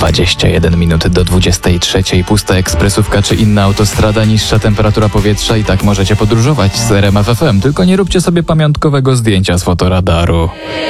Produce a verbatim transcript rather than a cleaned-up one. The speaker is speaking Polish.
dwadzieścia jeden minut do dwudziestej trzeciej. Pusta ekspresówka czy inna autostrada, niższa temperatura powietrza i tak możecie podróżować z R M F F M. Tylko nie róbcie sobie pamiątkowego zdjęcia z fotoradaru.